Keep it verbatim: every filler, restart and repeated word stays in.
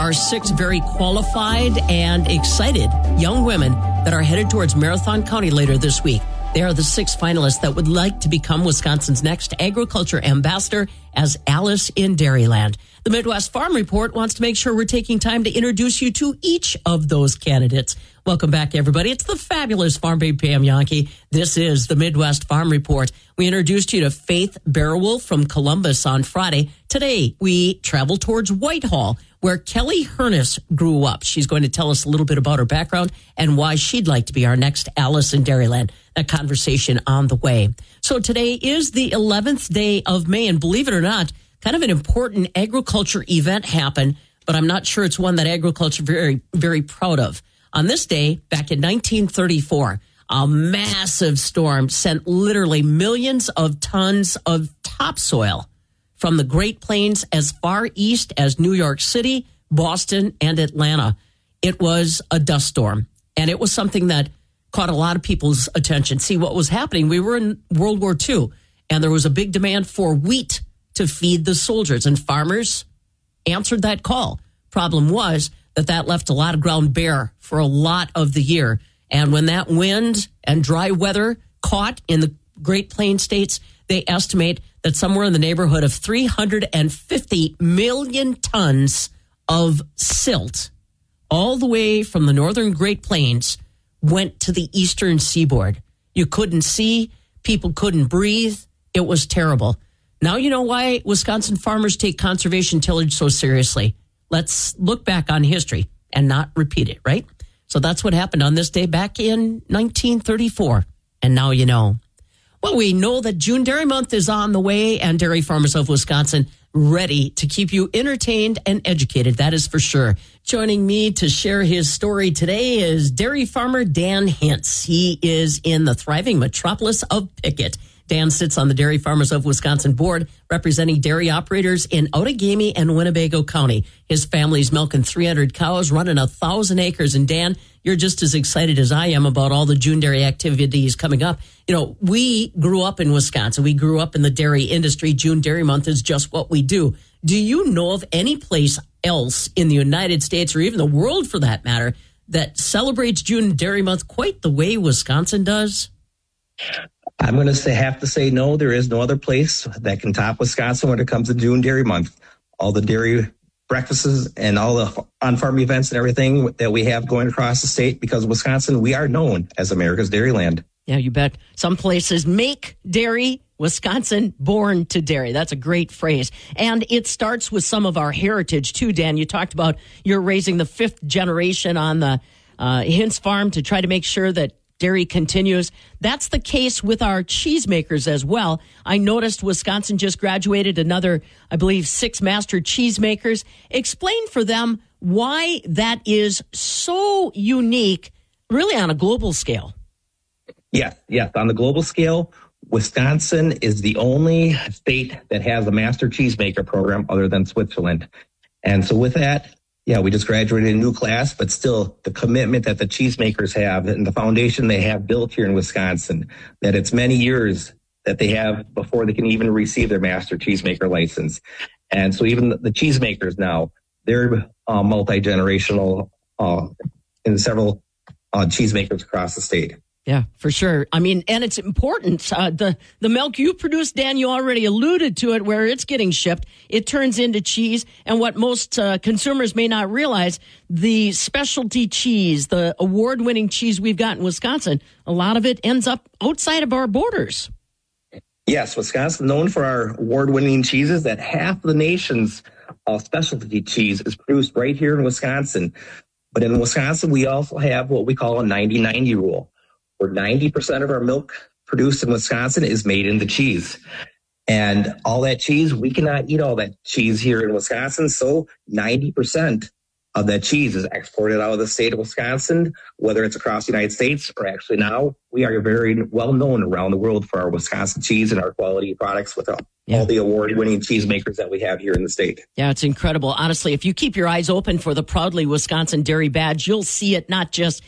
are six very qualified and excited young women that are headed towards Marathon County later this week. They are the six finalists that would like to become Wisconsin's next agriculture ambassador as Alice in Dairyland. The Midwest Farm Report wants to make sure we're taking time to introduce you to each of those candidates. Welcome back, everybody. It's the fabulous Farm Babe Pam Jahnke. This is the Midwest Farm Report. We introduced you to Faith Bearwolf from Columbus on Friday. Today, we travel towards Whitehall, where Kelly Hurnis grew up. She's going to tell us a little bit about her background and why she'd like to be our next Alice in Dairyland. That conversation on the way. So today is the eleventh day of May, and believe it or not, kind of an important agriculture event happened, but I'm not sure it's one that agriculture very, very proud of. On this day, back in nineteen thirty-four, a massive storm sent literally millions of tons of topsoil from the Great Plains as far east as New York City, Boston, and Atlanta. It was a dust storm, and it was something that caught a lot of people's attention. See, what was happening, we were in World War Two, and there was a big demand for wheat to feed the soldiers, and farmers answered that call. Problem was that that left a lot of ground bare for a lot of the year. And when that wind and dry weather caught in the Great Plains states, they estimate that somewhere in the neighborhood of three hundred fifty million tons of silt, all the way from the northern Great Plains, went to the eastern seaboard. You couldn't see, people couldn't breathe. It was terrible. Now you know why Wisconsin farmers take conservation tillage so seriously. Let's look back on history and not repeat it, right? So that's what happened on this day back in nineteen thirty-four. And now you know. Well, we know that June Dairy Month is on the way, and Dairy Farmers of Wisconsin ready to keep you entertained and educated. That is for sure. Joining me to share his story today is dairy farmer Dan Hintz. He is in the thriving metropolis of Pickett. Dan sits on the Dairy Farmers of Wisconsin board, representing dairy operators in Outagamie and Winnebago County. His family's milking three hundred cows, running one thousand acres. And Dan, you're just as excited as I am about all the June dairy activities coming up. You know, we grew up in Wisconsin. We grew up in the dairy industry. June Dairy Month is just what we do. Do you know of any place else in the United States, or even the world for that matter, that celebrates June Dairy Month quite the way Wisconsin does? I'm going to say, have to say no. There is no other place that can top Wisconsin when it comes to June Dairy Month. All the dairy breakfasts and all the on-farm events and everything that we have going across the state, because Wisconsin, we are known as America's Dairyland. Yeah, you bet. Some places make dairy, Wisconsin born to dairy. That's a great phrase. And it starts with some of our heritage, too, Dan. You talked about you're raising the fifth generation on the uh, Hintz farm to try to make sure that dairy continues. That's the case with our cheesemakers as well. I noticed Wisconsin just graduated another, I believe, six master cheesemakers. Explain for them why that is so unique, really on a global scale. Yes, yes. On the global scale, Wisconsin is the only state that has a master cheesemaker program other than Switzerland. And so with that, yeah, we just graduated a new class, but still the commitment that the cheesemakers have and the foundation they have built here in Wisconsin, that it's many years that they have before they can even receive their master cheesemaker license. And so even the cheesemakers now, they're uh, multi-generational uh, in several uh, cheesemakers across the state. Yeah, for sure. I mean, and it's important. Uh, the, the milk you produce, Dan, you already alluded to it, where it's getting shipped. It turns into cheese. And what most uh, consumers may not realize, the specialty cheese, the award-winning cheese we've got in Wisconsin, a lot of it ends up outside of our borders. Yes, Wisconsin, known for our award-winning cheeses, that half of the nation's uh, specialty cheese is produced right here in Wisconsin. But in Wisconsin, we also have what we call a ninety ninety rule, where ninety percent of our milk produced in Wisconsin is made into cheese. And all that cheese, we cannot eat all that cheese here in Wisconsin. So ninety percent of that cheese is exported out of the state of Wisconsin, whether it's across the United States or actually now we are very well known around the world for our Wisconsin cheese and our quality products with all, yeah. all the award-winning cheesemakers that we have here in the state. Yeah, it's incredible. Honestly, if you keep your eyes open for the Proudly Wisconsin Dairy Badge, you'll see it not just